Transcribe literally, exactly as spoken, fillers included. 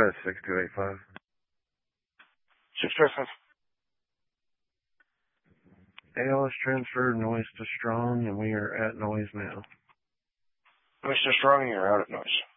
That's six two eight five. six two eight five. A L S transferred noise to strong, and we are at noise now. Noise to strong, and you're out at noise.